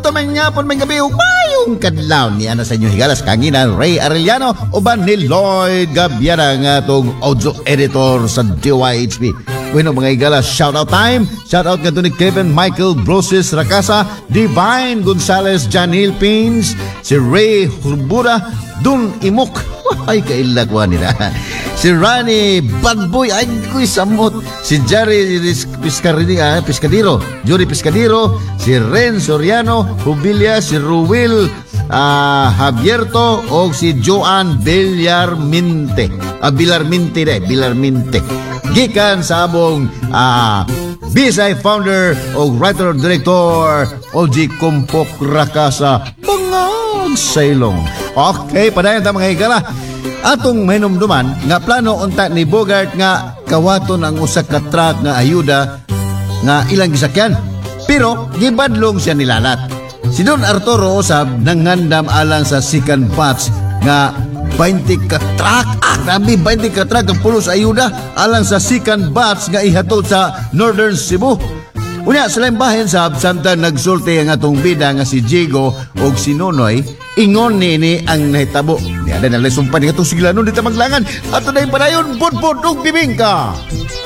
tumingapon may gabi umayong kadlaw ni ana sa inyo higalas kanginan Ray Arellano uban ni Lloyd Gabiara nga tong audio editor sa DYHP. Bueno mga higalas, shout out time. Shout out nga to ni Kevin Michael Brosis Racasa, Divine Gonzalez, Janil Pins, si Ray Hurbura, Dun Imok. Ay kailagwa nila. Si Rani Badboy, ay ko'y samot. Si Jerry Piscadero, Jory Piscadero, si Ren Soriano, Rubilia, si Ruwil Javierto, o si Joan Villarminte. Villarminte. Gikan sa abong Bisay founder o writer-director OG Kumpok Rakasa Bangag Sailong. Okay, padayon ta mga higala. Atong mahinumduman nga plano unta ni Bogart nga kawaton ang usa ka truck nga ayuda nga ilang gisakyan. Pero gibadlong siya nilalat. Si Don Arturo usab nangandam alang sa second batch nga 20 ka truck. Grabe, 20 ka truck ang pulos ayuda alang sa second batch nga ihatod sa Northern Cebu. Unya sa limbahin sab samtang nagsulti ang atong bida nga si Jigo o si Nonoy, ingon nini ang nahitabo. Niya na nalasumpan nga itong siglanon dito maglangan. At na yung panayon, budbud og bibingka.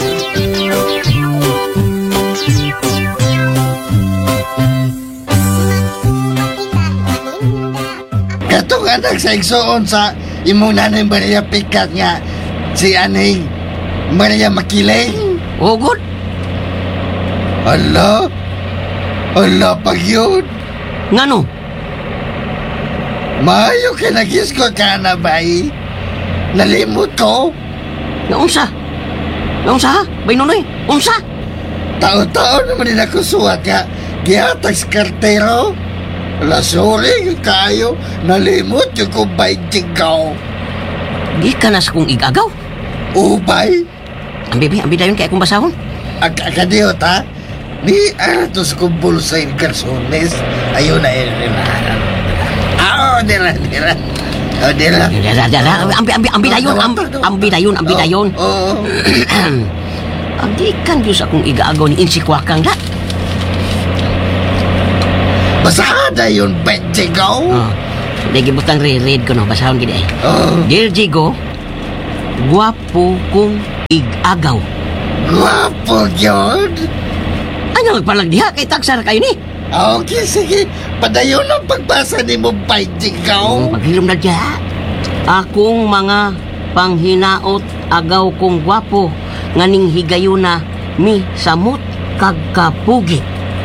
Katong anak sa igsoon sa imong nanay Maria Picat nga si Aning Maria Makiling. Oh, good. Ala pag yun. Ngano? Maayo ka nagis ko ka na ba eh? Nalimot ko. Naunsa? Naunsa ha? Bay Nonoy? Unsa? Taon-taon naman din ako suwat ka. Gihatag sa kartero. Ala sorry kayo. Nalimot yung kong baitigaw. Di ka nas kong igagaw. Ubay. Ambi dayon kaya akong basahon. Akadiyot ha? Ni aratos kong bulsa yung kalsones. Ayun na yun. Dira. Ambi dayon. Agi kan Diyos akong igaagaw ni Insikwakang da. Basada yun, Betjigo. Lagi butang re-read ko no, basahon gini eh. Dear Jigo, guwapo kong igagaw. Guwapo yun? Ano nagpalag diha kay taksar kayo ni? Okay, sige. Padayon ang pagbasa ni mo, Betjigo. Paghiram na diya. Akong mga panghinaot agaw kong guwapo nganing higayuna mi samot kagkapugi.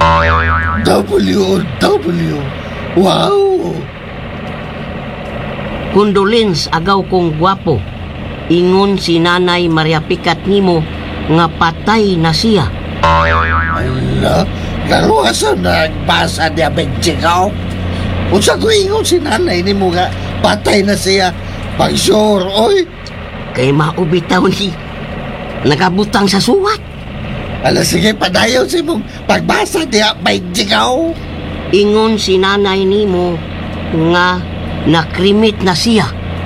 W. Wow. Kondolens agaw kong guwapo. Ingon si Nanay Maria Picat nimo nga patay na siya. Ala, karuasan na nagbasa niya, Betjigo. Unsa ko ingon si nanay ni mo nga patay na siya. Pag sure, oy. Kay maubitaw ni nakabutang sa suwat. Ala, sige, padayon si mong pagbasa niya, Betjigo. Ingon si Nanay nimo nga nakrimit na siya.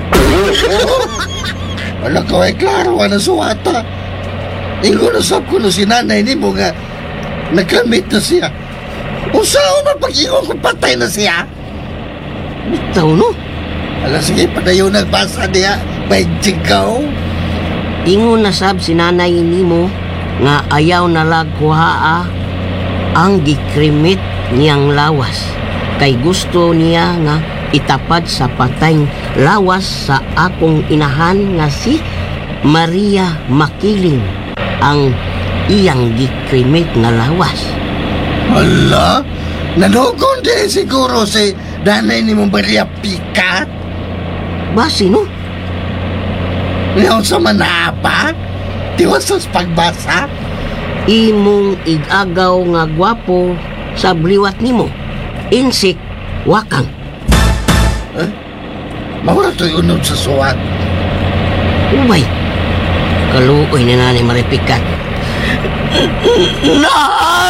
Ala ko ay klaro na suwata. Ingon na sab ko na si nanay ni mo nga nagkamit na siya. Usaw man pag-ingon ko patay na siya. Bitaw no? Ala, sige, padayon nagbasa niya, Betjigo. Ingon na sab si Nanay nimo nga ayaw na lagkuhaa ang gikrimit niyang lawas. Kay gusto niya nga itapad sa patayng lawas sa akong inahan nga si Maria Makiling ang iyang gikrimit nga lawas. Hala, nanugon din siguro si nanay ni mong Maria Picat. Basi no? Ngayon sa manapa, tiwasas pagbasa. Imong igagaw nga gwapo sa bliwat nimo. Insik wakang. Mawala to'y unod sa suwat. Ubay. Kaluoy na Nanay Maria Picat. Na!